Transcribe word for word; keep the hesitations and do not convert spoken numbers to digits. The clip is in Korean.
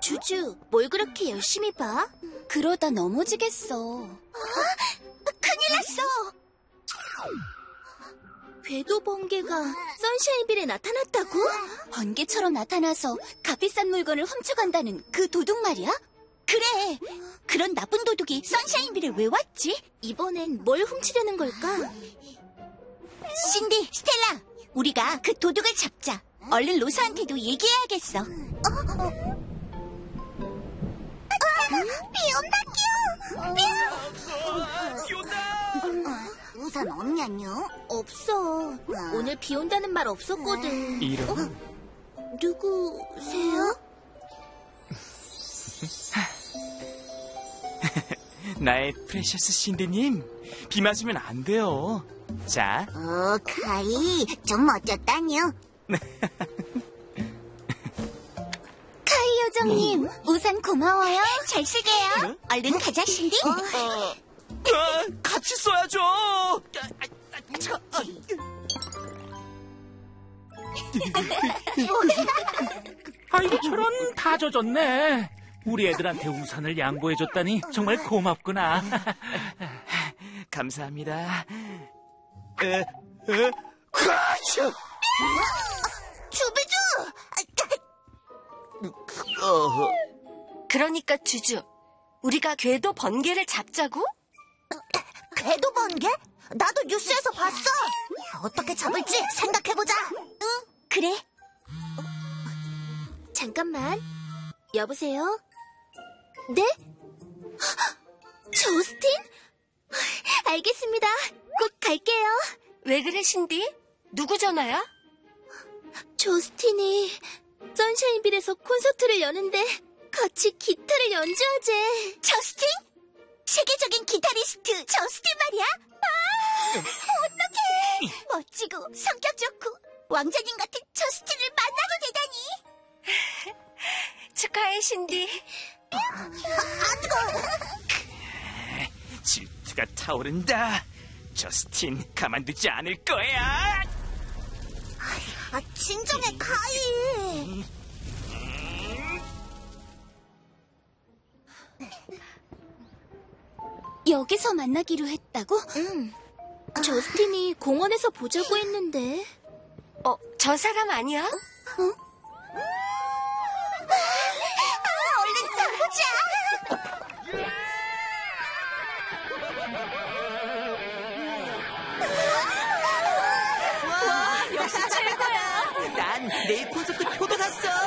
주주, 뭘 그렇게 열심히 봐? 그러다 넘어지겠어. 큰일 났어! 궤도 번개가 선샤인빌에 나타났다고? 번개처럼 나타나서 값비싼 물건을 훔쳐간다는 그 도둑 말이야? 그래! 그런 나쁜 도둑이 선샤인빌에 왜 왔지? 이번엔 뭘 훔치려는 걸까? 신디, 스텔라! 우리가 그 도둑을 잡자. 얼른 로사한테도 얘기해야겠어. 비 온다, 뀨! 비 온다! 우산 없냐뇨? 없어. 오늘 비 온다는 말 없었거든. 이런. 어? 누구세요? 나의 프레셔스 신디님, 비 맞으면 안 돼요. 자. 어, 카이, 좀 멋졌다뇨. 카이 요정님, 우산 고마워요. 잘 쓸게요. 얼른 가자, 신디. 어, 아, 같이 써야죠. 아, 아, 저, 아. 아이고 저런 다 젖었네. 우리 애들한테 우산을 양보해줬다니 정말 고맙구나. 감사합니다. 에, 에, 크라슈! 주비주! 어, 그러니까 주주, 우리가 궤도 번개를 잡자고? 궤도 번개? 나도 뉴스에서 봤어. 어떻게 잡을지 생각해보자. 응, 그래. 잠깐만. 여보세요? 네? 조스틴? 알겠습니다. 꼭 갈게요. 왜 그래, 신디? 누구 전화야? 조스틴이 선샤인빌에서 콘서트를 여는데 같이 기타를 연주하재. 저스틴? 세계적인 기타리스트 저스틴 말이야? 아, 어떡해. 멋지고 성격 좋고 왕자님 같은 저스틴을 만나게 되다니. 축하해, 신디. 아, 뜨거워. 질투가 타오른다. 저스틴, 가만두지 않을 거야. 아, 진정해, 카이. 여기서 만나기로 했다고? 응. 저스틴이 공원에서 보자고 했는데. 어, 저 사람 아니야? 어? 아, 얼른 가보자. 와, 역시 최고야. 난 내일 콘서트 표도 샀어.